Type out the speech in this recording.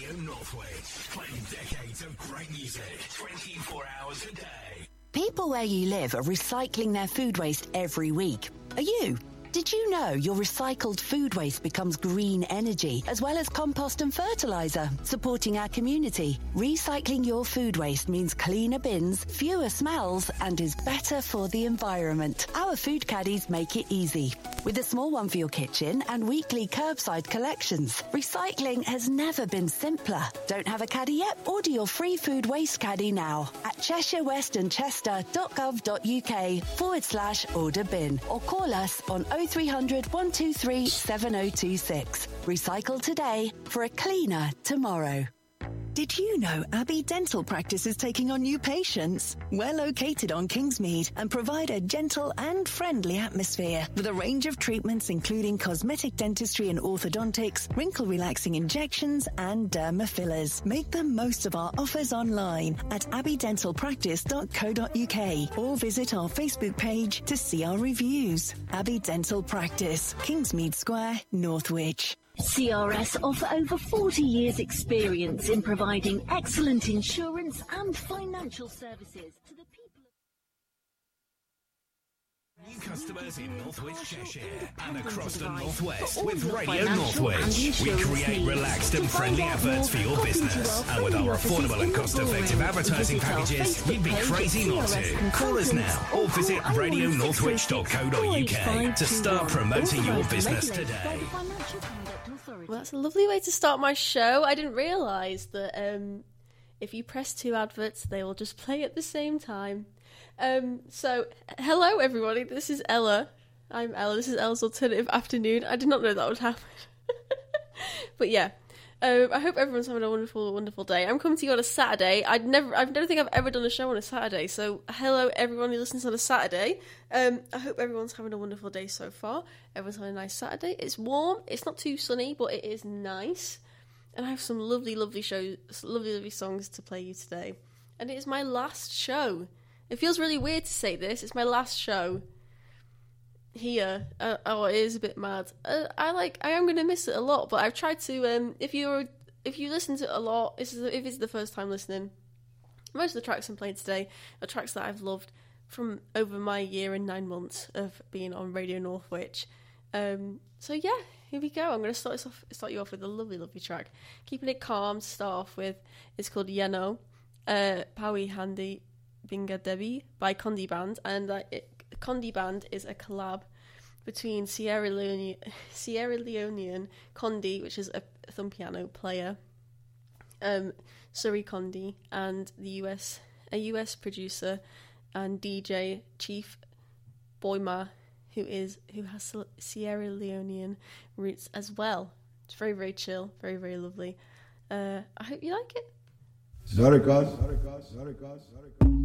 Radio Northwich, playing decades of great music, 24 hours a day. People where you live are recycling their food waste every week. Are you? Did you know your recycled food waste becomes green energy, as well as compost and fertiliser, supporting our community? Recycling your food waste means cleaner bins, fewer smells, and is better for the environment. Our food caddies make it easy. With a small one for your kitchen and weekly curbside collections, recycling has never been simpler. Don't have a caddy yet? Order your free food waste caddy now at cheshirewesternchester.gov.uk/order bin or call us on 0300 123 7026. Recycle today for a cleaner tomorrow. Did you know Abbey Dental Practice is taking on new patients? We're located on Kingsmead and provide a gentle and friendly atmosphere with a range of treatments including cosmetic dentistry and orthodontics, wrinkle-relaxing injections and derma fillers. Make the most of our offers online at abbeydentalpractice.co.uk or visit our Facebook page to see our reviews. Abbey Dental Practice, Kingsmead Square, Northwich. CRS offer over 40 years' experience in providing excellent insurance and financial services to the people. New customers in Northwich, Cheshire and across the Northwest. With Radio Northwich, we create relaxed and friendly adverts for your business. And with our affordable and cost-effective advertising packages, you'd be crazy not to. Call us now or visit radionorthwich.co.uk to start promoting your business today. Well, that's a lovely way to start my show. I didn't realise that if you press two adverts, they will just play at the same time. So, hello everybody, this is Ella. I'm Ella, this is Ella's Alternative Afternoon. I did not know that would happen. But yeah, I hope everyone's having a wonderful, wonderful day. I'm coming to you on a Saturday. I don't think I've ever done a show on a Saturday, so hello everyone who listens on a Saturday. I hope everyone's having a wonderful day so far. Everyone's having a nice Saturday. It's warm, it's not too sunny, but it is nice. And I have some lovely, lovely shows, lovely, lovely songs to play you today. And it is my last show. It feels really weird to say this. It's my last show here. It is a bit mad. I am going to miss it a lot, but I've tried to. If you listen to it a lot, if it's the first time listening, most of the tracks I'm playing today are tracks that I've loved from over my year and 9 months of being on Radio Northwich. So yeah, here we go. I'm going to start you off with a lovely, lovely track. Keeping it calm to start off with. It's called Yeno, Pawi Handi Binga Devi by Condi Band, and Condi Band is a collab between Sierra Leonean Condi, which is a thumb piano player, Suri Condi, and a US producer and DJ Chief Boyma, who has Sierra Leonean roots as well. It's very, very chill, very, very lovely. I hope you like it. Zaragoza.